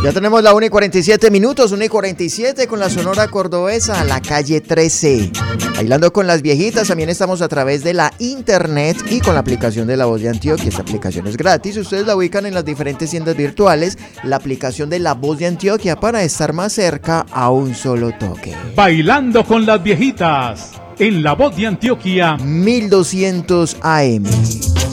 Ya tenemos la 1:47, 1:47 con la Sonora Cordobesa, la calle 13. Bailando con las viejitas, también estamos a través de la internet y con la aplicación de La Voz de Antioquia. Esta aplicación es gratis, ustedes la ubican en las diferentes tiendas virtuales, la aplicación de La Voz de Antioquia para estar más cerca a un solo toque. Bailando con las viejitas, en La Voz de Antioquia, 1200 AM.